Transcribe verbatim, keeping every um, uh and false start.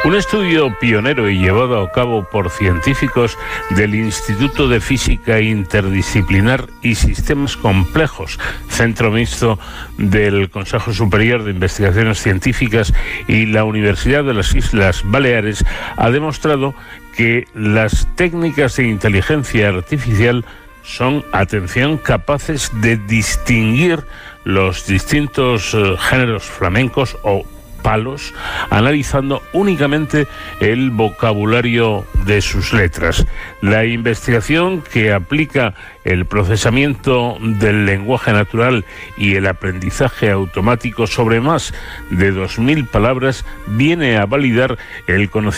Un estudio pionero y llevado a cabo por científicos del Instituto de Física Interdisciplinar y Sistemas Complejos, centro mixto del Consejo Superior de Investigaciones Científicas y la Universidad de las Islas Baleares, ha demostrado que las técnicas de inteligencia artificial son, atención, capaces de distinguir los distintos uh, géneros flamencos o palos, analizando únicamente el vocabulario de sus letras. La investigación, que aplica el procesamiento del lenguaje natural y el aprendizaje automático sobre más de dos mil palabras, viene a validar el conocimiento